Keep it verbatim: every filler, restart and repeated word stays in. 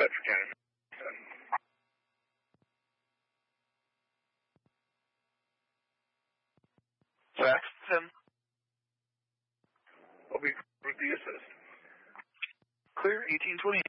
Bedford County. Jackson. I'll be with the assist. Clear eighteen twenty.